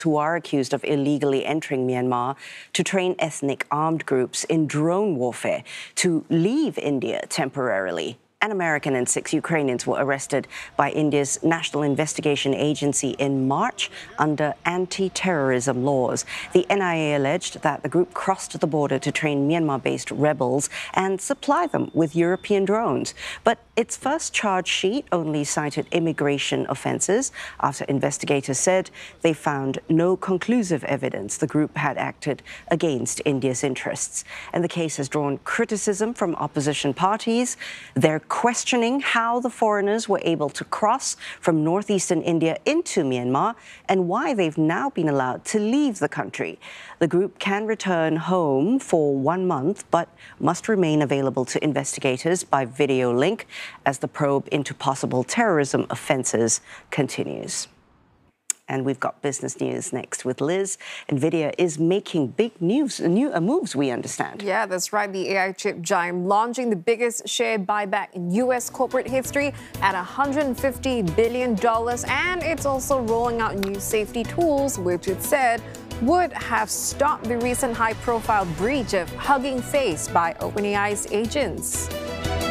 who are accused of illegally entering Myanmar to train ethnic armed groups in drone warfare to leave India temporarily. An American and 6 Ukrainians were arrested by India's National Investigation Agency in March under anti-terrorism laws. The NIA alleged that the group crossed the border to train Myanmar-based rebels and supply them with European drones. But its first charge sheet only cited immigration offences after investigators said they found no conclusive evidence the group had acted against India's interests. And the case has drawn criticism from opposition parties. They're questioning how the foreigners were able to cross from northeastern India into Myanmar and why they've now been allowed to leave the country. The group can return home for 1 month, but must remain available to investigators by video link as the probe into possible terrorism offences continues. And we've got business news next with Liz. NVIDIA is making big moves, we understand. Yeah, that's right. The AI chip giant launching the biggest share buyback in U.S. corporate history at $150 billion. And it's also rolling out new safety tools, which it said would have stopped the recent high-profile breach of Hugging Face by OpenAI's agents.